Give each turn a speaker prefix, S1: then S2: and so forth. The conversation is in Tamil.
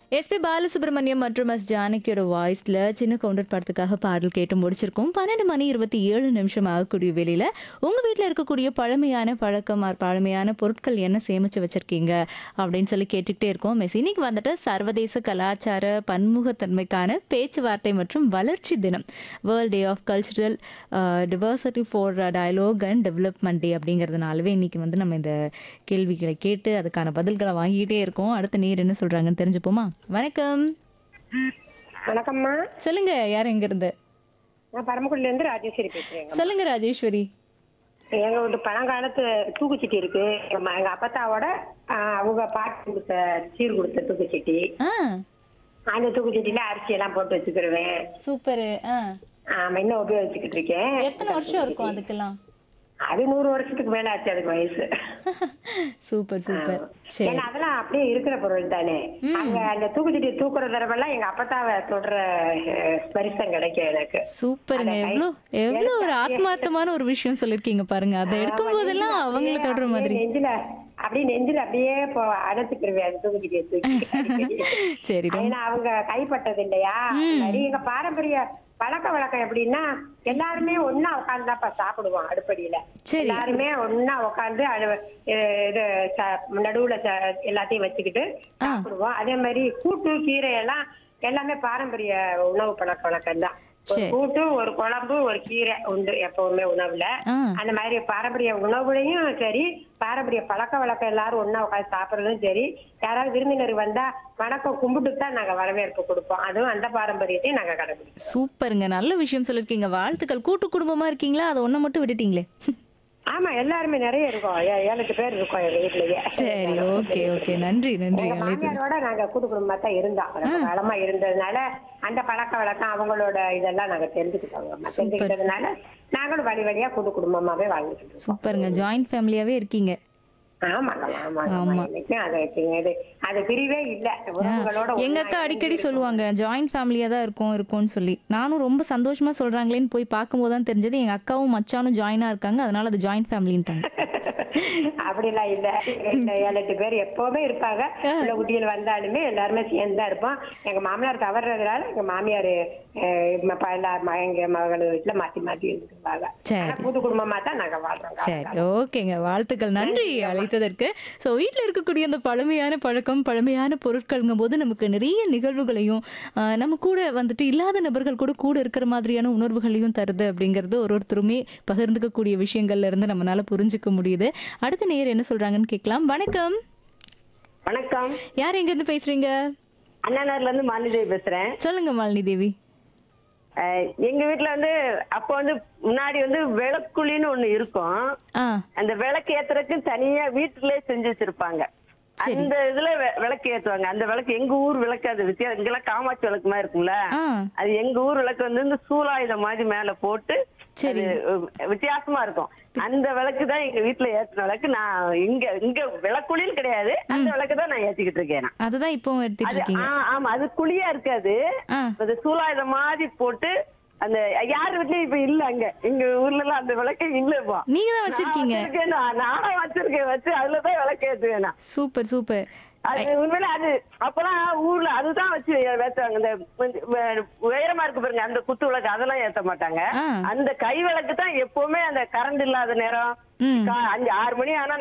S1: எஸ்பி பாலசுப்ரமணியம் மற்றும் எஸ் ஜானகியோட வாய்ஸ்ல சின்ன கவுண்டர் படத்துக்காக பாடல் கேட்டு முடிச்சிருக்கோம். 12 மணி 27 நிமிஷம் ஆகக்கூடிய வேளையில உங்க வீட்டில் இருக்கக்கூடிய பழமையான பழக்கம் பழமையான பொருட்கள் என்ன சேமிச்சு வச்சிருக்கீங்க அப்படின்னு சொல்லி கேட்டுக்கிட்டே இருக்கோம். மிஸ் இன்னைக்கு வந்துட்டு சர்வதேச கலாச்சார பன்முகத்தன்மைக்கான பேச்சுவார்த்தை மற்றும் வளர்ச்சி தினம், world day of cultural diversity for dialogue and development டே அப்படிங்கிறதுனாலவே இன்னைக்கு வந்து நம்ம இந்த கேள்விகளை கேட்டு அதுக்கான பதில்களை வாங்கிட்டே இருக்கோம். அடுத்த நேர் என்ன சொல்றாங்கன்னு தெரிஞ்சுப்போமா? வணக்கம்.
S2: வணக்கம்மா.
S1: சொல்லுங்க, யார் எங்க இருந்து?
S2: நான் பரமக்குடில இருந்து ராஜேஸ்வரி பேசுறேங்க.
S1: சொல்லுங்க ராஜேஸ்வரி.
S2: எங்க ஒரு பழங்காலத்து தூக்குச்சட்டி இருக்கு. எங்க அப்பத்தாவோட அவங்க பாட்டு கொடுத்த சீர் கொடுத்த தூக்குச்சட்டி.
S1: ஆ
S2: அந்த தூக்குச்சட்டியில அரிசி எல்லாம் போட்டு வச்சுக்கிடுவேன்.
S1: சூப்பர்.
S2: ஆமா, இன்னும் உபயோகிச்சுக்கிட்டு இருக்கேன்.
S1: எத்தனை வருஷம் இருக்கும் அதுக்கெல்லாம்?
S2: அது 100 வருஷத்துக்கு மேல ஆச்சு அதுக்கு வயசு.
S1: Super super. சரி,
S2: ஏன்னா அதெல்லாம் அப்படியே இருக்கிற பொருள் தானே. அங்க அந்த தூக்குச்சட்டி தூக்குற தடவெல்லாம் எங்க அப்பத்தாவை தொடர ஸ்பரிசம் கிடைக்கும் எனக்கு.
S1: சூப்பருங்க. எவ்வளவு ஒரு ஆத்மார்த்தமான ஒரு விஷயம் சொல்லிருக்கீங்க பாருங்க. அதை எடுக்கும் போதெல்லாம் அவங்கள தொடர மாதிரி
S2: நெஞ்சில அப்படியே அடைச்சுக்கிருவேன் அந்த தூக்குச்சட்டியை தூக்கி.
S1: சரி.
S2: ஏன்னா அவங்க கைப்பட்டது இல்லையா. சரி, எங்க பாரம்பரிய பழக்க வழக்கம் எப்படின்னா எல்லாருமே ஒன்னா உட்காந்துதான்ப்பா சாப்பிடுவோம் அடுப்படியில. எல்லாருமே ஒன்னா உட்காந்து இது நடுவுல எல்லாத்தையும் வச்சுக்கிட்டு சாப்பிடுவோம். அதே மாதிரி கூட்டு கீரை எல்லாம் எல்லாமே பாரம்பரிய உணவு பழக்க வழக்கம் தான். ஒரு கூட்டு, ஒரு குழம்பு, ஒரு கீரை உண்டு எப்பவுமே உணவுல. அந்த மாதிரி பாரம்பரிய உணவுலையும் சரி, பாரம்பரிய பழக்க வழக்கம் எல்லாரும் ஒன்னா உட்காந்து சாப்பிடுறதும் சரி. யாராவது விருந்தினர் வந்தா வணக்கம் கும்பிட்டு தான் நாங்க வரவேற்பு கொடுப்போம். அதுவும் அந்த பாரம்பரியத்தையும் நாங்க கடைபிடிப்போம்.
S1: சூப்பருங்க, நல்ல விஷயம் சொல்லிருக்கீங்க. வாழ்த்துக்கள். கூட்டு குடும்பமா இருக்கீங்களா? அதை ஒண்ணு மட்டும் விட்டுட்டீங்களே.
S2: ஆமா, எல்லாருமே நிறைய இருக்கோம். 7-8 பேர் இருக்கோம் எங்க வீட்லயே.
S1: சரி, ஓகே ஓகே, நன்றி நன்றி.
S2: எங்க மாமியாரோட நாங்க கூட்டு குடும்பமா தான் இருந்தோம். ரொம்ப காலமா இருந்ததுனால அந்த பழக்க வழக்கம் அவங்களோட இதெல்லாம் நாங்க தெரிஞ்சுக்கிட்டோம். நாங்களும் வழி வழியா கூட்டு குடும்பமாவே வாழ்ந்துட்டு இருக்கோம்.
S1: சூப்பருங்க, ஜாயிண்ட் ஃபேமிலியாவே இருக்கீங்க.
S2: அது பிரிவே இல்ல.
S1: எங்க அக்கா அடிக்கடி சொல்லுவாங்க ஜாயிண்ட் ஃபேமிலியா தான் இருக்கும்னு சொல்லி. நானும் ரொம்ப சந்தோஷமா சொல்றாங்களேன்னு போய் பார்க்கும்போது தான் தெரிஞ்சது எங்க அக்காவும் மச்சானும் ஜாயினா இருக்காங்க, அதனால அது ஜாயிண்ட் ஃபேமிலின்ட்டாங்க.
S2: அப்படிலாம் இல்ல. 7-8 பேர் எப்பவுமே இருப்பாங்க. உள்ள குட்டிகள் வந்தாலுமே எல்லாருமே சேர்ந்துதான் இருப்போம். எங்க மாமனார் தவறுறதுனால எங்க மாமியார் எங்க மகள் வீட்டுல மாத்தி மாத்தி இருந்துருப்பாங்க. கூட்டு குடும்பமா தான் நாங்க வாழ்றோம்.
S1: சரி, ஓகேங்க, வாழ்த்துக்கள், நன்றி அழைத்ததற்கு. ஸோ வீட்டில் இருக்கக்கூடிய அந்த பழமையான பழக்கம், பழமையான பொருட்கள்ங்கும் போது நமக்கு நிறைய நிகழ்வுகளையும் நம்ம கூட வந்துட்டு இல்லாத நபர்கள் கூட இருக்கிற மாதிரியான உணர்வுகளையும் தருது அப்படிங்கிறது ஒருத்தருமே பகிர்ந்துக்கக்கூடிய விஷயங்கள்ல இருந்து நம்மளால புரிஞ்சுக்க முடியுது. அடுத்த நேர் என்ன சொல்றாங்கன்னு கேட்கலாம். வணக்கம்.
S2: வணக்கம்.
S1: யார் எங்க இருந்து பேசுறீங்க?
S3: அண்ணாநகர்ல இருந்து மாலினி தேவி பேசுறேன்.
S1: சொல்லுங்க மாலினி தேவி.
S3: எங்க வீட்டுல அப்ப முன்னாடி விளக்குழின்னு ஒண்ணு இருக்கும். அந்த விளக்கு ஏத்துறதுக்கு தனியா வீட்டுலயே செஞ்சு வச்சிருப்பாங்க. அந்த இதுல விளக்கு ஏத்துவாங்க. அந்த விளக்கு எங்க ஊர் விளக்கு. அது இங்கெல்லாம் காமாட்சி விளக்கு மாதிரி இருக்கும்ல, அது எங்க ஊர் விளக்கு இந்த சூலாயுதம் மாதிரி மேல போட்டு வித்தியாசமா இருக்கும். அந்த விளக்கு தான் எங்க வீட்டுல ஏத்துன விளக்கு. நான் இங்க விளக்குழின்னு கிடையாது, அந்த விளக்கு தான் நான் ஏத்திக்கிட்டு இருக்கேன்.
S1: அதுதான் இப்போ எடுத்துட்டு இருக்கீங்க?
S3: ஆமா, அது குழியா இருக்காது. அது சூலாயுதம் மாதிரி போட்டு அந்த யாரு வீட்லயும் இப்ப இல்ல. அங்க எங்க ஊர்ல எல்லாம் அந்த விளக்கே இல்லப்பா.
S1: நீங்க தான் வச்சிருக்கீங்க?
S3: நானும் வச்சிருக்கேன். வச்சு அதுலதான் விளக்கு ஏத்துவேன்.
S1: Super super.
S3: அது உண்மையில அது அப்பெல்லாம் ஊர்ல அதுதான் வச்சு ஏத்துவாங்க. இந்த உயரமா இருக்கு பாருங்க, அந்த குத்து விளக்கு அதெல்லாம் ஏத்த மாட்டாங்க. அந்த கை விளக்கு தான் எப்பவுமே அந்த கரண்ட் இல்லாத நேரம் 5-6 மணி ஆனா